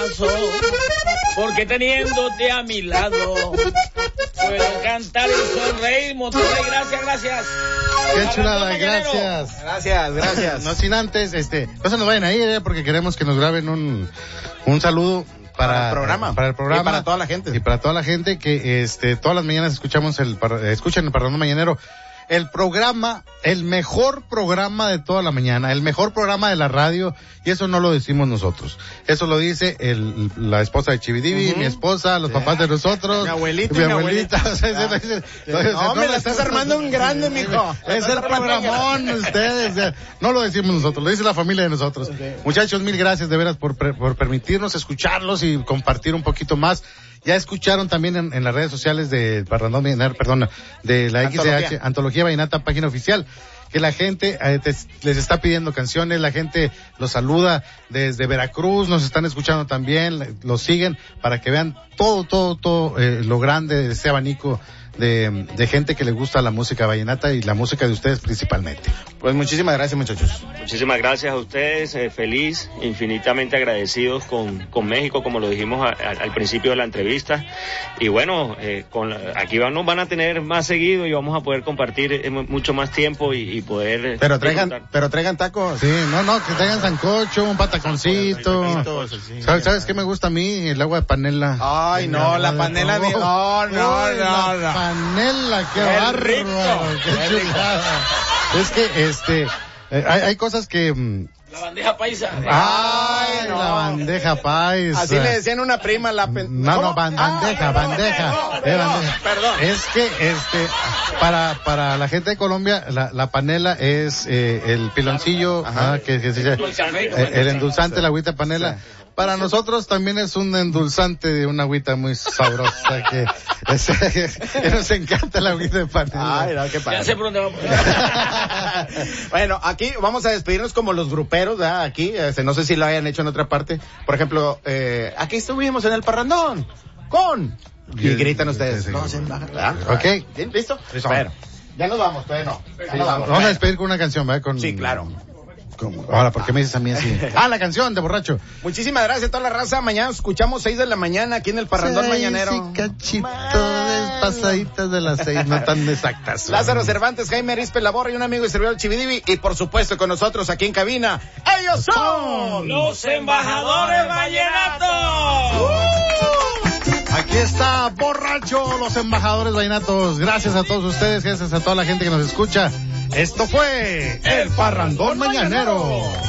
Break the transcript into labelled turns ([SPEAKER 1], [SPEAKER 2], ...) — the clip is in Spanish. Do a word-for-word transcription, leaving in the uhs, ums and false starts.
[SPEAKER 1] corazón, porque teniéndote a mi lado puedo cantar y sonreír. Monterrey, gracias, gracias.
[SPEAKER 2] Qué chulada, gracias.
[SPEAKER 3] Gracias, gracias.
[SPEAKER 2] No sin antes, este, no se nos vayan a ir, eh, porque queremos que nos graben un, un saludo para,
[SPEAKER 3] para el programa.
[SPEAKER 2] Para el programa.
[SPEAKER 3] Y para toda la gente.
[SPEAKER 2] Y para toda la gente que, este, todas las mañanas escuchamos el, escuchan el Parrandón Mañanero. El programa, el mejor programa de toda la mañana, el mejor programa de la radio, y eso no lo decimos nosotros. Eso lo dice el, la esposa de Chividivi, uh-huh. mi esposa, los yeah. papás de nosotros.
[SPEAKER 3] Mi abuelito
[SPEAKER 2] mi,
[SPEAKER 3] y mi
[SPEAKER 2] abuelita.
[SPEAKER 3] abuelita.
[SPEAKER 2] Yeah.
[SPEAKER 3] No, no, me la estás armando un grande, mijo.
[SPEAKER 2] Es el programón, ustedes. No lo decimos nosotros, lo dice la familia de nosotros. Okay. Muchachos, mil gracias de veras por, por permitirnos escucharlos y compartir un poquito más. Ya escucharon también en, en las redes sociales de Parrandón Vallenato, perdón, de la X C H, Antología Vallenata, página oficial, que la gente eh, te, les está pidiendo canciones, la gente los saluda desde Veracruz, nos están escuchando también, los siguen para que vean todo, todo, todo eh, lo grande de este abanico de, de gente que le gusta la música vallenata y la música de ustedes principalmente.
[SPEAKER 3] Pues muchísimas gracias, muchachos.
[SPEAKER 1] Muchísimas gracias a ustedes, eh, feliz, infinitamente agradecidos con, con México, como lo dijimos a, a, al principio de la entrevista. Y bueno, eh, con la, aquí van, nos van a tener más seguido y vamos a poder compartir eh, mucho más tiempo y, y poder...
[SPEAKER 3] Pero traigan, disfrutar. pero traigan tacos.
[SPEAKER 2] Sí, no, no, que traigan sancocho, un pataconcito. ¿Sabes, ¿Sabes qué me gusta a mí? El agua de panela.
[SPEAKER 3] Ay, no, la panela de... No, no, no, no.
[SPEAKER 2] Panela, qué, qué bárbaro, qué, qué chulada. Es que, este, eh, hay, hay cosas que... Mm,
[SPEAKER 1] la bandeja paisa.
[SPEAKER 2] Ay, no. La bandeja paisa.
[SPEAKER 3] Así le decían a una prima la... Pen...
[SPEAKER 2] No, no, ban bandeja, ah, bandeja.
[SPEAKER 3] Perdón, perdón,
[SPEAKER 2] bandeja.
[SPEAKER 3] perdón.
[SPEAKER 2] Es que, este, para, para la gente de Colombia, la, la panela es eh, el piloncillo, ah, que, que se dice, eh, el endulzante, la agüita panela. Sí. Para nosotros también es un endulzante de una agüita muy sabrosa que, es, que nos encanta la agüita de panela.
[SPEAKER 3] Ay, no, qué padre.
[SPEAKER 1] Ya sé por dónde vamos.
[SPEAKER 3] Bueno, aquí vamos a despedirnos como los gruperos, ¿verdad? Aquí, este, no sé si lo hayan hecho en otra parte. Por ejemplo, eh, aquí estuvimos en el Parrandón con... Y gritan ustedes.
[SPEAKER 2] Sí, sí,
[SPEAKER 3] no,
[SPEAKER 2] sí.
[SPEAKER 3] ¿verdad?
[SPEAKER 2] Ok.
[SPEAKER 3] ¿Sí? ¿Listo? Listo. Bueno, ya nos vamos, todavía no. Ya
[SPEAKER 2] sí,
[SPEAKER 3] nos vamos.
[SPEAKER 2] Vamos a despedir con una canción, ¿verdad? Con...
[SPEAKER 3] Sí, claro.
[SPEAKER 2] ¿Cómo? Ahora, ¿por qué me dices a mí así? Ah, la canción de borracho.
[SPEAKER 3] Muchísimas gracias a toda la raza. Mañana escuchamos seis de la mañana aquí en el Parrandón
[SPEAKER 2] seis
[SPEAKER 3] Mañanero.
[SPEAKER 2] Sí, cachito de pasaditas de las seis, no tan exactas.
[SPEAKER 3] Lázaro Cervantes, Jaime Arispe Laborra y un amigo y servidor Chividivi. Y por supuesto con nosotros aquí en cabina, ellos son
[SPEAKER 1] los embajadores vallenatos.
[SPEAKER 2] Uh. Aquí está Borracho, los embajadores vallenatos. Gracias a todos ustedes, gracias a toda la gente que nos escucha. Esto fue El Parrandón Mañanero.